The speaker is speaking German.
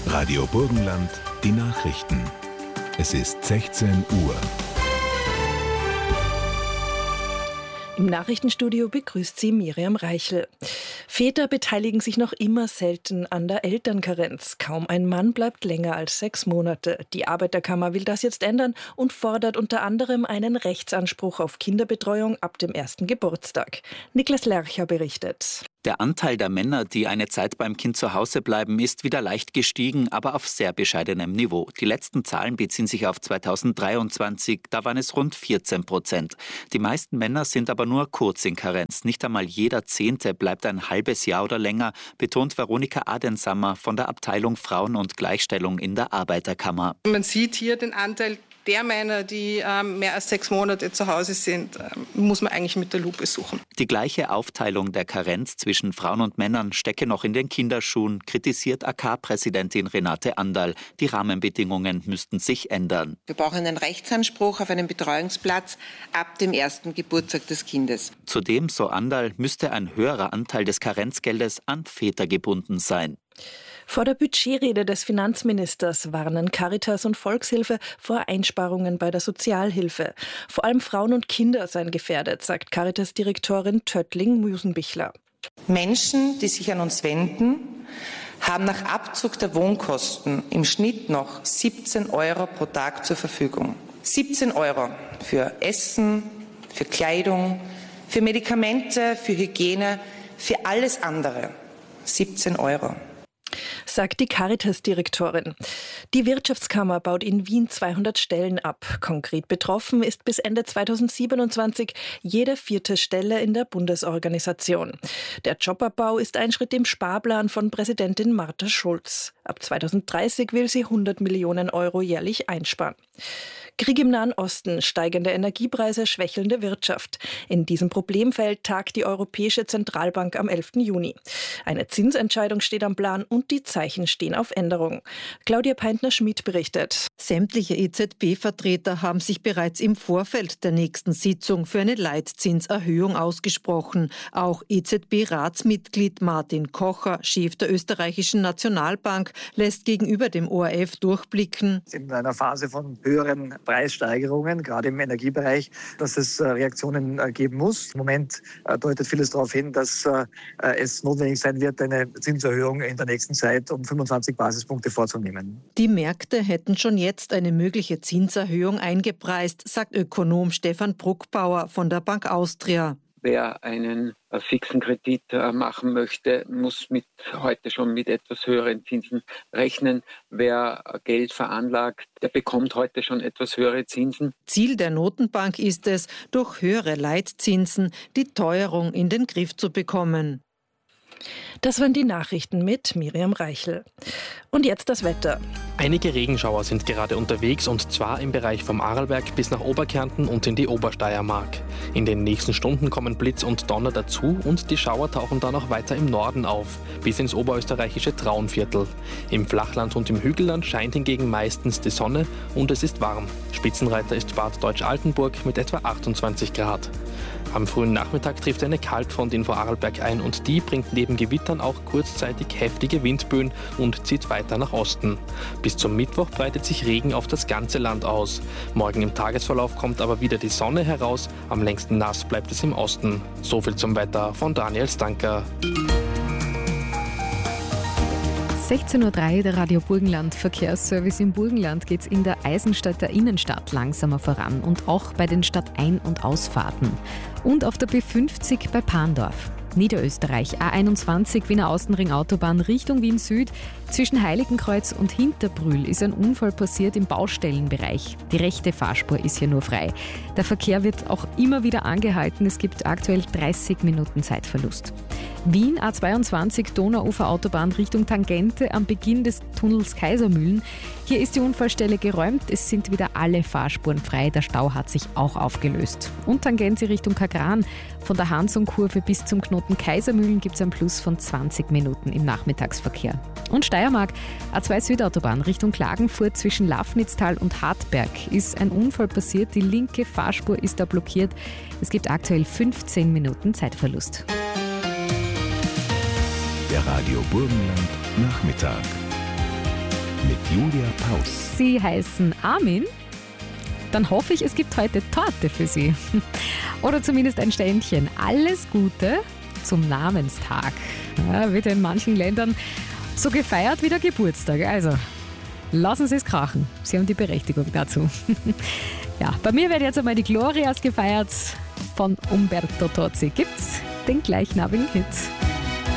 Radio Burgenland, die Nachrichten. Es ist 16 Uhr. Im Nachrichtenstudio begrüßt sie Miriam Reichel. Väter beteiligen sich noch immer selten an der Elternkarenz. Kaum ein Mann bleibt länger als 6 Monate. Die Arbeiterkammer will das jetzt ändern und fordert unter anderem einen Rechtsanspruch auf Kinderbetreuung ab dem 1. Geburtstag. Niklas Lercher berichtet. Der Anteil der Männer, die eine Zeit beim Kind zu Hause bleiben, ist wieder leicht gestiegen, aber auf sehr bescheidenem Niveau. Die letzten Zahlen beziehen sich auf 2023, da waren es rund 14%. Die meisten Männer sind aber nur kurz in Karenz. Nicht einmal jeder 10. bleibt ein halbes Jahr oder länger, betont Veronika Adensammer von der Abteilung Frauen und Gleichstellung in der Arbeiterkammer. Man sieht hier den Anteil der Männer, die mehr als 6 Monate zu Hause sind, muss man eigentlich mit der Lupe suchen. Die gleiche Aufteilung der Karenz zwischen Frauen und Männern stecke noch in den Kinderschuhen, kritisiert AK-Präsidentin Renate Anderl. Die Rahmenbedingungen müssten sich ändern. Wir brauchen einen Rechtsanspruch auf einen Betreuungsplatz ab dem 1. Geburtstag des Kindes. Zudem, so Anderl, müsste ein höherer Anteil des Karenzgeldes an Väter gebunden sein. Vor der Budgetrede des Finanzministers warnen Caritas und Volkshilfe vor Einsparungen bei der Sozialhilfe. Vor allem Frauen und Kinder seien gefährdet, sagt Caritas-Direktorin Töttling-Müsenbichler. Menschen, die sich an uns wenden, haben nach Abzug der Wohnkosten im Schnitt noch 17 € pro Tag zur Verfügung. 17 € für Essen, für Kleidung, für Medikamente, für Hygiene, für alles andere. 17 €. Sagt die Caritas-Direktorin. Die Wirtschaftskammer baut in Wien 200 Stellen ab. Konkret betroffen ist bis Ende 2027 jede 4. Stelle in der Bundesorganisation. Der Jobabbau ist ein Schritt im Sparplan von Präsidentin Martha Schulz. Ab 2030 will sie 100 Millionen € jährlich einsparen. Krieg im Nahen Osten, steigende Energiepreise, schwächelnde Wirtschaft. In diesem Problemfeld tagt die Europäische Zentralbank am 11. Juni. Eine Zinsentscheidung steht am Plan und die Zeichen stehen auf Änderung. Claudia Peintner-Schmid berichtet. Sämtliche EZB-Vertreter haben sich bereits im Vorfeld der nächsten Sitzung für eine Leitzinserhöhung ausgesprochen. Auch EZB-Ratsmitglied Martin Kocher, Chef der österreichischen Nationalbank, lässt gegenüber dem ORF durchblicken. In einer Phase von höheren Preissteigerungen, gerade im Energiebereich, dass es Reaktionen geben muss. Im Moment deutet vieles darauf hin, dass es notwendig sein wird, eine Zinserhöhung in der nächsten Zeit um 25 Basispunkte vorzunehmen. Die Märkte hätten schon jetzt eine mögliche Zinserhöhung eingepreist, sagt Ökonom Stefan Bruckbauer von der Bank Austria. Wer einen fixen Kredit machen möchte, muss heute schon mit etwas höheren Zinsen rechnen. Wer Geld veranlagt, der bekommt heute schon etwas höhere Zinsen. Ziel der Notenbank ist es, durch höhere Leitzinsen die Teuerung in den Griff zu bekommen. Das waren die Nachrichten mit Miriam Reichel. Und jetzt das Wetter. Einige Regenschauer sind gerade unterwegs und zwar im Bereich vom Arlberg bis nach Oberkärnten und in die Obersteiermark. In den nächsten Stunden kommen Blitz und Donner dazu und die Schauer tauchen dann auch weiter im Norden auf, bis ins oberösterreichische Traunviertel. Im Flachland und im Hügelland scheint hingegen meistens die Sonne und es ist warm. Spitzenreiter ist Bad Deutsch-Altenburg mit etwa 28 Grad. Am frühen Nachmittag trifft eine Kaltfront in Vorarlberg ein und die bringt neben Gewittern auch kurzzeitig heftige Windböen und zieht weiter nach Osten. Bis zum Mittwoch breitet sich Regen auf das ganze Land aus. Morgen im Tagesverlauf kommt aber wieder die Sonne heraus, am längsten nass bleibt es im Osten. Soviel zum Wetter von Daniel Stanker. 16:03 Uhr, der Radio Burgenland Verkehrsservice. Im Burgenland geht es in der Eisenstädter Innenstadt langsamer voran und auch bei den Stadtein- und Ausfahrten. Und auf der B50 bei Pandorf. Niederösterreich, A21 Wiener Außenring Autobahn Richtung Wien Süd. Zwischen Heiligenkreuz und Hinterbrühl ist ein Unfall passiert im Baustellenbereich. Die rechte Fahrspur ist hier nur frei. Der Verkehr wird auch immer wieder angehalten. Es gibt aktuell 30 Minuten Zeitverlust. Wien A22 Donauufer Autobahn Richtung Tangente am Beginn des Tunnels Kaisermühlen. Hier ist die Unfallstelle geräumt. Es sind wieder alle Fahrspuren frei. Der Stau hat sich auch aufgelöst. Und Tangente Richtung Kagran. Von der Hansung-Kurve bis zum Knoten Kaisermühlen gibt es einen Plus von 20 Minuten im Nachmittagsverkehr. Und Steiermark, A2 Südautobahn Richtung Klagenfurt zwischen Lafnitztal und Hartberg ist ein Unfall passiert. Die linke Fahrspur ist da blockiert. Es gibt aktuell 15 Minuten Zeitverlust. Der Radio Burgenland Nachmittag. mit Julia Paus. Sie heißen Armin? Dann hoffe ich, es gibt heute Torte für Sie. Oder zumindest ein Ständchen. Alles Gute zum Namenstag. Ja, wird in manchen Ländern so gefeiert wie der Geburtstag. Also, lassen Sie es krachen. Sie haben die Berechtigung dazu. Ja, bei mir wird jetzt einmal die Glorias gefeiert. Von Umberto Tozzi gibt's den gleichnamigen Hit.